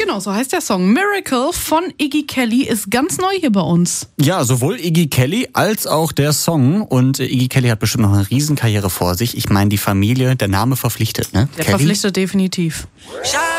Genau, so heißt der Song. Miracle von Iggy Kelly ist ganz neu hier bei uns. Ja, sowohl Iggy Kelly als auch der Song. Und Iggy Kelly hat bestimmt noch eine Riesenkarriere vor sich. Ich meine, die Familie, der Name verpflichtet, ne? Der verpflichtet definitiv.